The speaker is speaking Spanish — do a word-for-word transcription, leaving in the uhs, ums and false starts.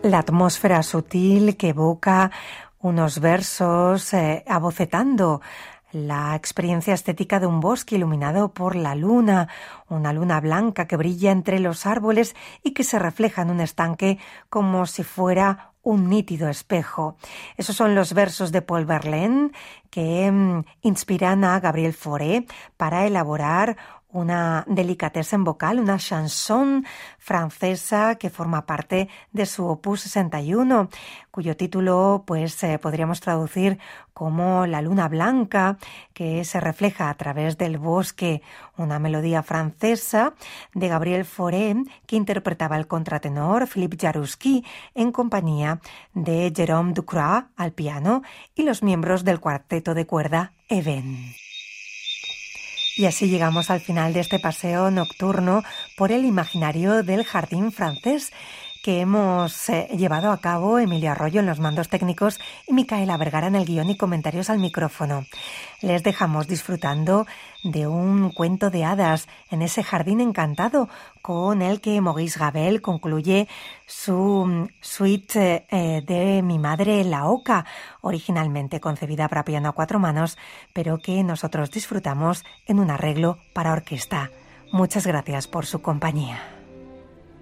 La atmósfera sutil que evoca unos versos eh, abocetando la experiencia estética de un bosque iluminado por la luna, una luna blanca que brilla entre los árboles y que se refleja en un estanque como si fuera un nítido espejo. Esos son los versos de Paul Verlaine que mm, inspiran a Gabriel Fauré para elaborar una delicatessen vocal, una chanson francesa que forma parte de su opus sesenta y uno, cuyo título pues eh, podríamos traducir como La luna blanca, que se refleja a través del bosque, una melodía francesa de Gabriel Fauré que interpretaba el contratenor Philippe Jaroussky en compañía de Jérôme Ducroix al piano y los miembros del cuarteto de cuerda Even. Y así llegamos al final de este paseo nocturno por el imaginario del jardín francés que hemos eh, llevado a cabo Emilio Arroyo en los mandos técnicos y Micaela Vergara en el guión y comentarios al micrófono. Les dejamos disfrutando de un cuento de hadas en ese jardín encantado con el que Maurice Ravel concluye su suite eh, de Mi madre la oca, originalmente concebida para piano a cuatro manos, pero que nosotros disfrutamos en un arreglo para orquesta. Muchas gracias por su compañía.